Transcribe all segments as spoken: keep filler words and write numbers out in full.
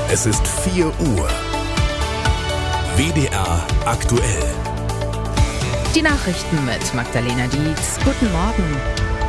Es ist vier Uhr. W D R aktuell. Die Nachrichten mit Magdalena Dietz. Guten Morgen.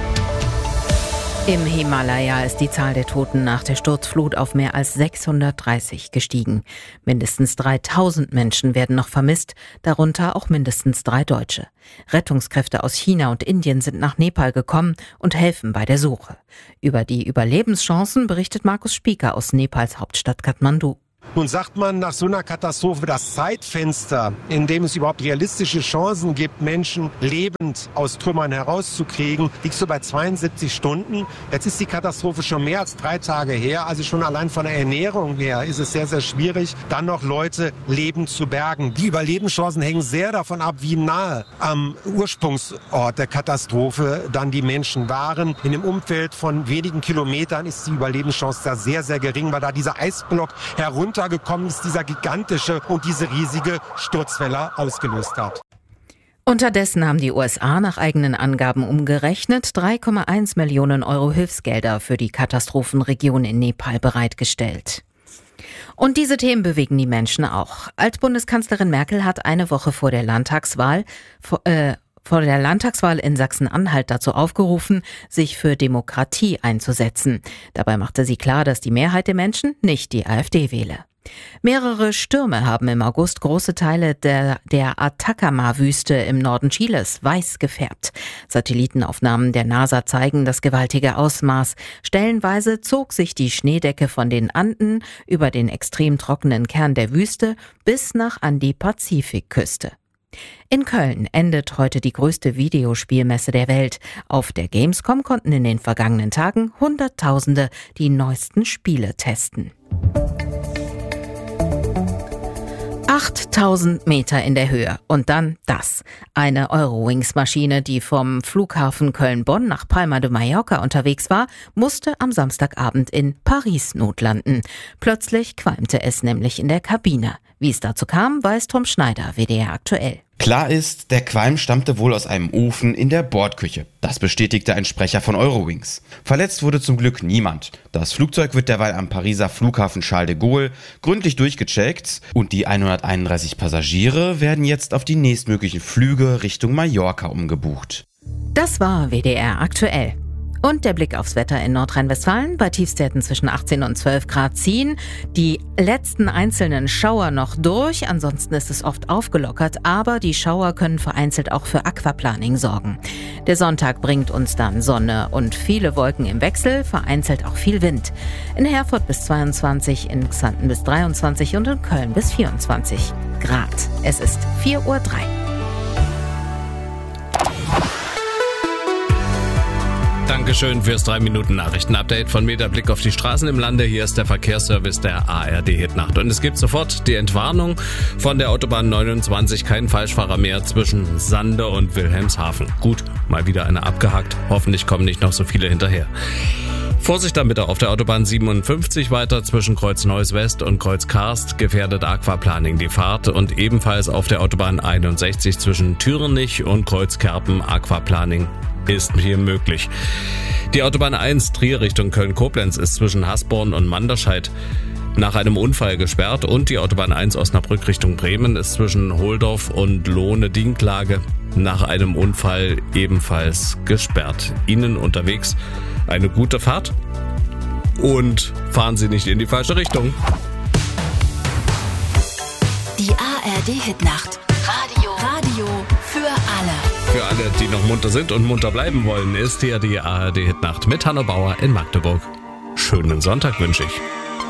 Im Himalaya ist die Zahl der Toten nach der Sturzflut auf mehr als sechshundertdreißig gestiegen. Mindestens dreitausend Menschen werden noch vermisst, darunter auch mindestens drei Deutsche. Rettungskräfte aus China und Indien sind nach Nepal gekommen und helfen bei der Suche. Über die Überlebenschancen berichtet Markus Spieker aus Nepals Hauptstadt Kathmandu. Nun sagt man nach so einer Katastrophe, das Zeitfenster, in dem es überhaupt realistische Chancen gibt, Menschen lebend aus Trümmern herauszukriegen, liegt so bei zweiundsiebzig Stunden. Jetzt ist die Katastrophe schon mehr als drei Tage her. Also schon allein von der Ernährung her ist es sehr, sehr schwierig, dann noch Leute lebend zu bergen. Die Überlebenschancen hängen sehr davon ab, wie nahe am Ursprungsort der Katastrophe dann die Menschen waren. In dem Umfeld von wenigen Kilometern ist die Überlebenschance da sehr, sehr gering, weil da dieser Eisblock herunter gekommen ist, dieser gigantische und diese riesige Sturzwelle ausgelöst hat. Unterdessen haben die U S A nach eigenen Angaben umgerechnet drei Komma eins Millionen Euro Hilfsgelder für die Katastrophenregion in Nepal bereitgestellt. Und diese Themen bewegen die Menschen auch. Altbundeskanzlerin Merkel hat eine Woche vor der Landtagswahl äh, vor der Landtagswahl in Sachsen-Anhalt dazu aufgerufen, sich für Demokratie einzusetzen. Dabei machte sie klar, dass die Mehrheit der Menschen nicht die AfD wähle. Mehrere Stürme haben im August große Teile der, der Atacama-Wüste im Norden Chiles weiß gefärbt. Satellitenaufnahmen der NASA zeigen das gewaltige Ausmaß. Stellenweise zog sich die Schneedecke von den Anden über den extrem trockenen Kern der Wüste bis nach an die Pazifikküste. In Köln endet heute die größte Videospielmesse der Welt. Auf der Gamescom konnten in den vergangenen Tagen Hunderttausende die neuesten Spiele testen. achttausend Meter in der Höhe und dann das. Eine Eurowings-Maschine, die vom Flughafen Köln-Bonn nach Palma de Mallorca unterwegs war, musste am Samstagabend in Paris notlanden. Plötzlich qualmte es nämlich in der Kabine. Wie es dazu kam, weiß Tom Schneider, W D R aktuell. Klar ist, der Qualm stammte wohl aus einem Ofen in der Bordküche. Das bestätigte ein Sprecher von Eurowings. Verletzt wurde zum Glück niemand. Das Flugzeug wird derweil am Pariser Flughafen Charles de Gaulle gründlich durchgecheckt und die hunderteinunddreißig Passagiere werden jetzt auf die nächstmöglichen Flüge Richtung Mallorca umgebucht. Das war W D R aktuell. Und der Blick aufs Wetter in Nordrhein-Westfalen. Bei Tiefstwerten zwischen achtzehn und zwölf Grad ziehen die letzten einzelnen Schauer noch durch. Ansonsten ist es oft aufgelockert, aber die Schauer können vereinzelt auch für Aquaplaning sorgen. Der Sonntag bringt uns dann Sonne und viele Wolken im Wechsel, vereinzelt auch viel Wind. In Herford bis zweiundzwanzig, in Xanten bis dreiundzwanzig und in Köln bis vierundzwanzig Grad. Es ist vier Uhr drei. Dankeschön fürs drei Minuten Nachrichten-Update von mir, der Blick auf die Straßen im Lande. Hier ist der Verkehrsservice der A R D-Hitnacht. Und es gibt sofort die Entwarnung von der Autobahn neunundzwanzig. Kein Falschfahrer mehr zwischen Sande und Wilhelmshaven. Gut, mal wieder eine abgehakt. Hoffentlich kommen nicht noch so viele hinterher. Vorsicht dann bitte auf der Autobahn siebenundfünfzig weiter zwischen Kreuz Neuss West und Kreuz Karst gefährdet Aquaplaning die Fahrt und ebenfalls auf der Autobahn einundsechzig zwischen Thürenich und Kreuz Kerpen Aquaplaning ist hier möglich. Die Autobahn eins Trier Richtung Köln-Koblenz ist zwischen Hasborn und Manderscheid nach einem Unfall gesperrt und die Autobahn eins Osnabrück Richtung Bremen ist zwischen Holdorf und Lohne-Dinklage nach einem Unfall ebenfalls gesperrt. Ihnen unterwegs eine gute Fahrt und fahren Sie nicht in die falsche Richtung. Die A R D-Hitnacht. Radio. Radio für alle. Für alle, die noch munter sind und munter bleiben wollen, ist hier die A R D-Hitnacht mit Hanno Bauer in Magdeburg. Schönen Sonntag wünsche ich.